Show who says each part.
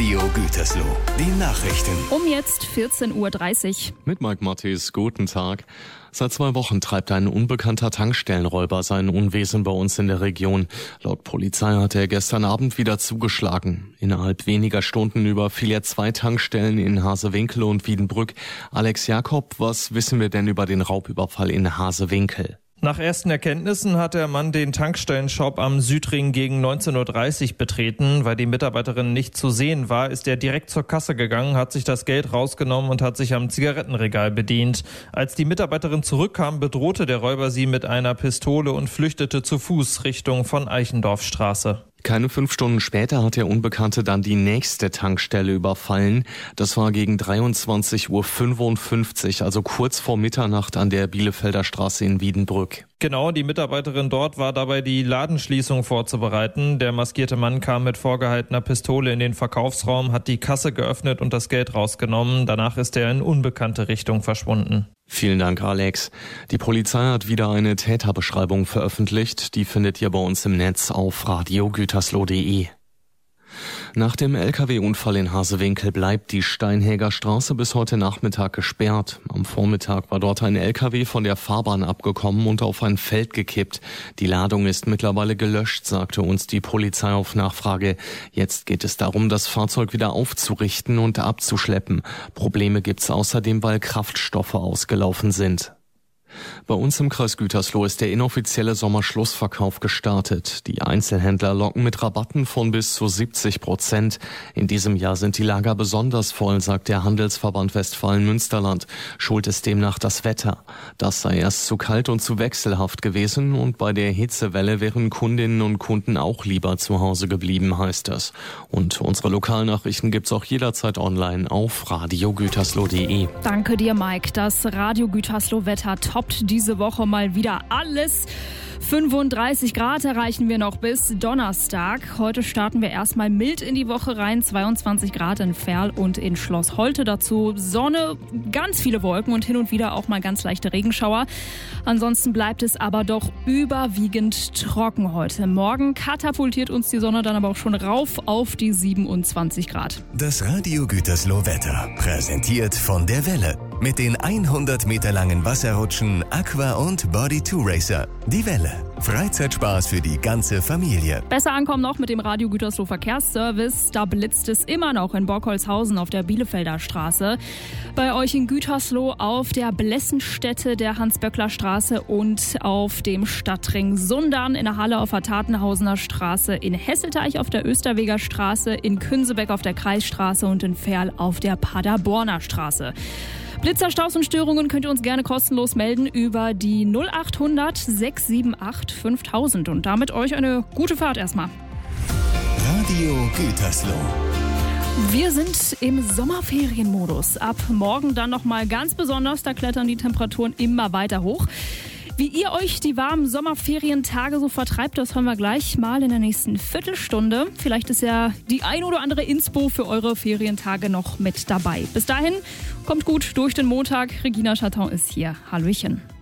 Speaker 1: Radio Gütersloh, die Nachrichten.
Speaker 2: Um jetzt 14:30 Uhr.
Speaker 3: Mit Mike Matthes, guten Tag. Seit 2 Wochen treibt ein unbekannter Tankstellenräuber sein Unwesen bei uns in der Region. Laut Polizei hat er gestern Abend wieder zugeschlagen. Innerhalb weniger Stunden überfiel er 2 Tankstellen in Hasewinkel und Wiedenbrück. Alex Jakob, was wissen wir denn über den Raubüberfall in Hasewinkel?
Speaker 4: Nach ersten Erkenntnissen hat der Mann den Tankstellenshop am Südring gegen 19:30 Uhr betreten. Weil die Mitarbeiterin nicht zu sehen war, ist er direkt zur Kasse gegangen, hat sich das Geld rausgenommen und hat sich am Zigarettenregal bedient. Als die Mitarbeiterin zurückkam, bedrohte der Räuber sie mit einer Pistole und flüchtete zu Fuß Richtung von Eichendorffstraße.
Speaker 3: Keine 5 Stunden später hat der Unbekannte dann die nächste Tankstelle überfallen. Das war gegen 23:55 Uhr, also kurz vor Mitternacht an der Bielefelder Straße in Wiedenbrück.
Speaker 4: Genau, die Mitarbeiterin dort war dabei, die Ladenschließung vorzubereiten. Der maskierte Mann kam mit vorgehaltener Pistole in den Verkaufsraum, hat die Kasse geöffnet und das Geld rausgenommen. Danach ist er in unbekannte Richtung verschwunden.
Speaker 3: Vielen Dank, Alex. Die Polizei hat wieder eine Täterbeschreibung veröffentlicht. Die findet ihr bei uns im Netz auf radiogütersloh.de. Nach dem LKW-Unfall in Hasewinkel bleibt die Steinhäger Straße bis heute Nachmittag gesperrt. Am Vormittag war dort ein LKW von der Fahrbahn abgekommen und auf ein Feld gekippt. Die Ladung ist mittlerweile gelöscht, sagte uns die Polizei auf Nachfrage. Jetzt geht es darum, das Fahrzeug wieder aufzurichten und abzuschleppen. Probleme gibt's außerdem, weil Kraftstoffe ausgelaufen sind. Bei uns im Kreis Gütersloh ist der inoffizielle Sommerschlussverkauf gestartet. Die Einzelhändler locken mit Rabatten von bis zu 70%. In diesem Jahr sind die Lager besonders voll, sagt der Handelsverband Westfalen-Münsterland. Schuld ist demnach das Wetter. Das sei erst zu kalt und zu wechselhaft gewesen und bei der Hitzewelle wären Kundinnen und Kunden auch lieber zu Hause geblieben, heißt es. Und unsere Lokalnachrichten gibt's auch jederzeit online auf radiogütersloh.de.
Speaker 2: Danke dir, Mike. Das Radio Gütersloh-Wetter toppt diese Woche mal wieder alles. 35 Grad erreichen wir noch bis Donnerstag. Heute starten wir erstmal mild in die Woche rein. 22 Grad in Verl und in Schloss Holte. Dazu Sonne, ganz viele Wolken und hin und wieder auch mal ganz leichte Regenschauer. Ansonsten bleibt es aber doch überwiegend trocken heute. Morgen katapultiert uns die Sonne dann aber auch schon rauf auf die 27 Grad.
Speaker 1: Das Radio Gütersloh Wetter, präsentiert von der Welle. Mit den 100 Meter langen Wasserrutschen Aqua und Body 2 Racer. Die Welle. Freizeitspaß für die ganze Familie.
Speaker 2: Besser ankommen noch mit dem Radio Gütersloh Verkehrsservice. Da blitzt es immer noch in Borkholzhausen auf der Bielefelder Straße. Bei euch in Gütersloh auf der Blessenstätte der Hans-Böckler-Straße und auf dem Stadtring Sundern, in der Halle auf der Tatenhausener Straße, in Hesselteich auf der Österweger Straße, in Künsebeck auf der Kreisstraße und in Verl auf der Paderborner Straße. Blitzer, Staus und Störungen könnt ihr uns gerne kostenlos melden über die 0800 678 5000. Und damit euch eine gute Fahrt erstmal.
Speaker 1: Radio Gütersloh.
Speaker 2: Wir sind im Sommerferienmodus. Ab morgen dann nochmal ganz besonders. Da klettern die Temperaturen immer weiter hoch. Wie ihr euch die warmen Sommerferientage so vertreibt, das hören wir gleich mal in der nächsten Viertelstunde. Vielleicht ist ja die ein oder andere Inspo für eure Ferientage noch mit dabei. Bis dahin, kommt gut durch den Montag. Regina Chatton ist hier. Hallöchen.